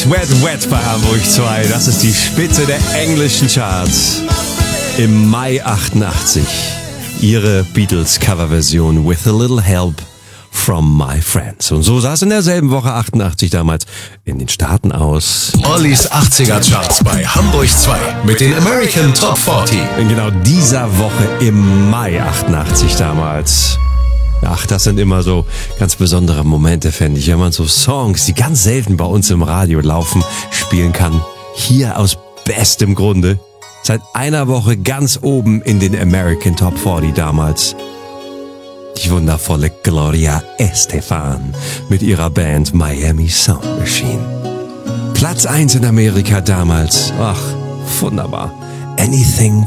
Wet, Wet bei Hamburg 2. Das ist die Spitze der englischen Charts. Im Mai 88. Ihre Beatles-Coverversion With a Little Help from My Friends. Und so sah es in derselben Woche 88 damals in den Staaten aus. Ollis 80er Charts bei Hamburg 2 mit den American Top 40. In genau dieser Woche im Mai 88 damals. Ach, das sind immer so ganz besondere Momente, fände ich, wenn man so Songs, die ganz selten bei uns im Radio laufen, spielen kann. Hier aus bestem Grunde. Seit einer Woche ganz oben in den American Top 40 damals. Die wundervolle Gloria Estefan mit ihrer Band Miami Sound Machine. Platz 1 in Amerika damals. Ach, wunderbar. Anything